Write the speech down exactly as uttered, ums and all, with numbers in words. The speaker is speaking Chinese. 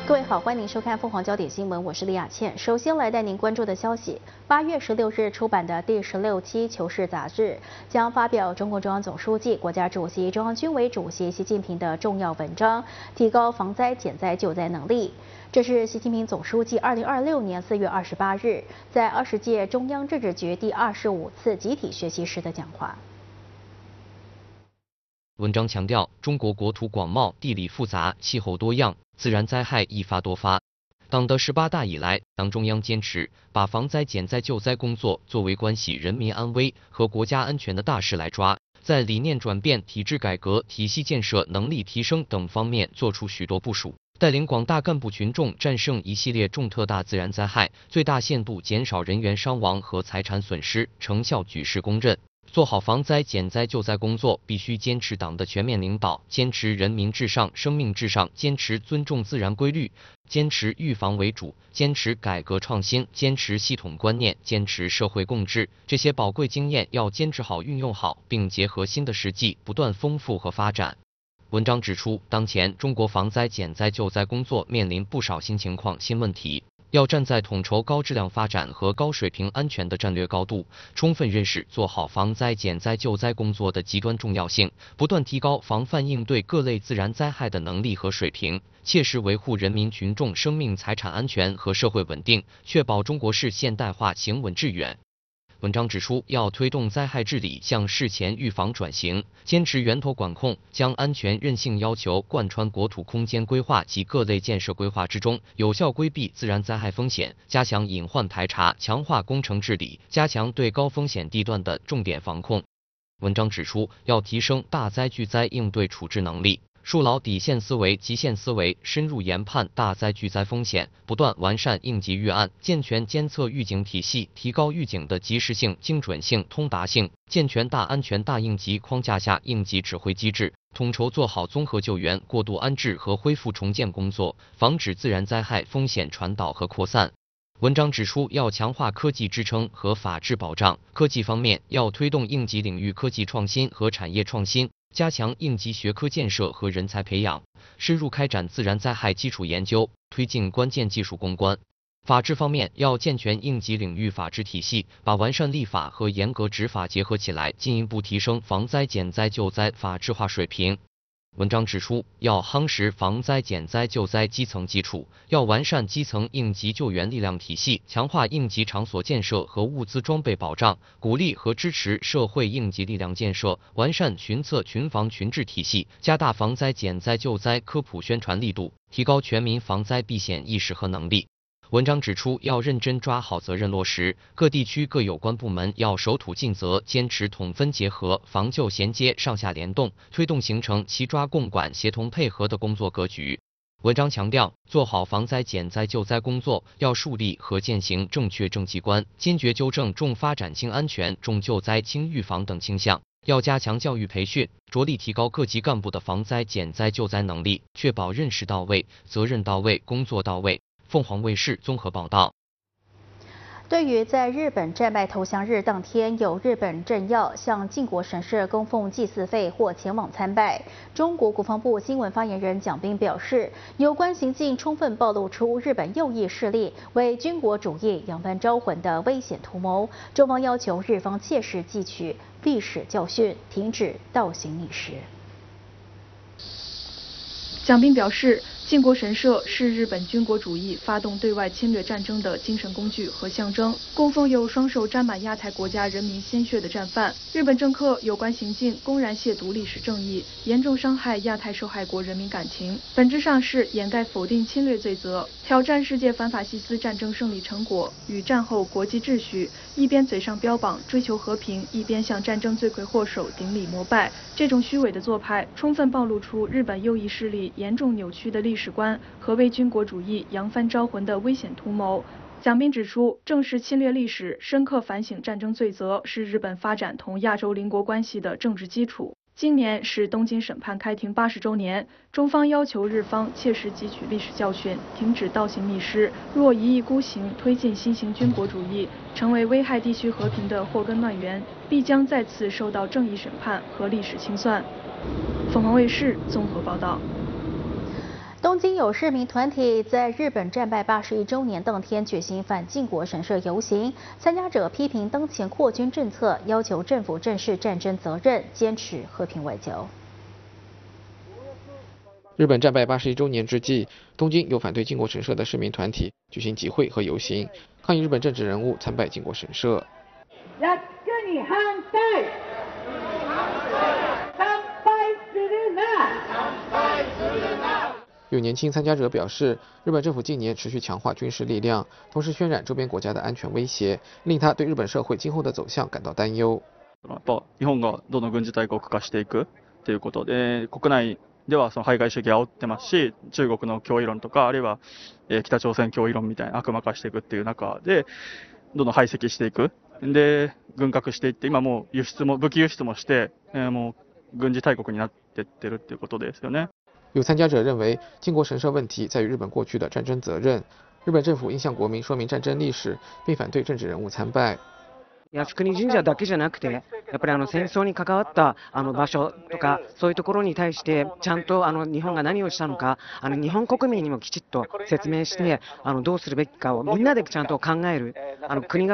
各位好，欢迎收看凤凰焦点新闻，我是李雅倩。首先来带您关注的消息，八月十六日出版的第十六期《求是》杂志将发表中共中央总书记、国家主席、中央军委主席习近平的重要文章，提高防灾减灾救灾能力。这是习近平总书记二零二六年四月二十八日在二十届中央政治局第二十五次集体学习时的讲话。 文章强调，中国国土广袤，地理复杂，气候多样，自然灾害易发多发。党的十八大以来，党中央坚持把防灾减灾救灾工作作为关系人民安危和国家安全的大事来抓，在理念转变、体制改革、体系建设、能力提升等方面做出许多部署，带领广大干部群众战胜一系列重特大自然灾害，最大限度减少人员伤亡和财产损失，成效举世公认。做好防灾减灾救灾工作，必须坚持党的全面领导，坚持人民至上、生命至上，坚持尊重自然规律，坚持预防为主，坚持改革创新，坚持系统观念，坚持社会共治。这些宝贵经验要坚持好、运用好，并结合新的实际，不断丰富和发展。文章指出，当前中国防灾减灾救灾工作面临不少新情况、新问题。要站在统筹高质量发展和高水平安全的战略高度，充分认识做好防灾减灾救灾工作的极端重要性，不断提高防范应对各类自然灾害的能力和水平，切实维护人民群众生命财产安全和社会稳定，确保中国式现代化行稳致远。文章指出，要推动灾害治理向事前预防转型，坚持源头管控，将安全韧性要求贯穿国土空间规划及各类建设规划之中，有效规避自然灾害风险，加强隐患排查，强化工程治理，加强对高风险地段的重点防控。文章指出，要提升大灾巨灾应对处置能力，树牢底线思维、极限思维，深入研判大灾巨灾风险，不断完善应急预案，健全监测预警体系，提高预警的及时性、精准性、通达性，健全大安全大应急框架下应急指挥机制，统筹做好综合救援、过渡安置和恢复重建工作，防止自然灾害风险传导和扩散。文章指出，要强化科技支撑和法治保障。科技方面，要推动应急领域科技创新和产业创新，加强应急学科建设和人才培养，深入开展自然灾害基础研究，推进关键技术攻关。法治方面，要健全应急领域法治体系，把完善立法和严格执法结合起来，进一步提升防灾减灾救灾法治化水平。文章指出，要夯实防灾减灾救灾基层基础，要完善基层应急救援力量体系，强化应急场所建设和物资装备保障，鼓励和支持社会应急力量建设，完善群策群防群治体系，加大防灾减灾救灾科普宣传力度，提高全民防灾避险意识和能力。文章指出，要认真抓好责任落实，各地区各有关部门要守土尽责，坚持统分结合、防救衔接、上下联动，推动形成齐抓共管、协同配合的工作格局。文章强调，做好防灾减灾救灾工作，要树立和践行正确政绩观，坚决纠正重发展轻安全、重救灾轻预防等倾向。要加强教育培训，着力提高各级干部的防灾减灾救灾能力，确保认识到位、责任到位、工作到位。凤凰卫视综合报道。 对于在日本战败投降日当天有日本政要向靖国神社供奉祭祀费或前往参拜，中国国防部新闻发言人蒋斌表示，有关行径充分暴露出日本右翼势力为军国主义扬帆招魂的危险图谋，中方要求日方切实汲取历史教训，停止倒行逆施。 蒋斌表示，靖国神社是日本军国主义发动对外侵略战争的精神工具和象征，供奉有双手沾满亚太国家人民鲜血的战犯。日本政客有关行径公然亵渎历史正义，严重伤害亚太受害国人民感情，本质上是掩盖否定侵略罪责，挑战世界反法西斯战争胜利成果与战后国际秩序，一边嘴上标榜追求和平，一边向战争罪魁祸首顶礼膜拜。这种虚伪的做派，充分暴露出日本右翼势力严重扭曲的历史观和为军国主义扬帆招魂的危险图谋。蒋斌指出，正视侵略历史，深刻反省战争罪责，是日本发展同亚洲邻国关系的政治基础。今年是东京审判开庭八十周年，中方要求日方切实汲取历史教训，停止倒行逆施。若一意孤行，推进新型军国主义，成为危害地区和平的祸根乱源，必将再次受到正义审判和历史清算。凤凰卫视综合报道。 东京有市民团体在日本战败八十一周年当天举行反靖国神社游行，参加者批评当前扩军政策，要求政府正视战争责任，坚持和平外交。 日本战败八十一周年之际，东京有反对靖国神社的市民团体举行集会和游行，抗议日本政治人物参拜靖国神社。有年轻参加者表示，日本政府近年持续强化军事力量，同时渲染周边国家的安全威胁，令他对日本社会今后的走向感到担忧。 やっぱ日本がどんどん軍事大国化していくということで、国内ではその排外主義を煽ってますし、中国の脅威論とか、あるいは北朝鮮脅威論みたいな悪魔化していくっていう中で、どんどん排斥していく。で、軍拡していって、今もう輸出も武器輸出もして、もう軍事大国になっていってるっていうことですよね。 有参加者认为，靖国神社问题在于日本过去的战争责任。日本政府应向国民说明战争历史，并反对政治人物参拜。 靖国神社だけじゃなくて、やっぱりあの戦争に関わったあの場所とかそういうところに対してちゃんとあの日本が何をしたのか、あの日本国民にもきちっと説明して、あのどうするべきかをみんなでちゃんと考える、あの国が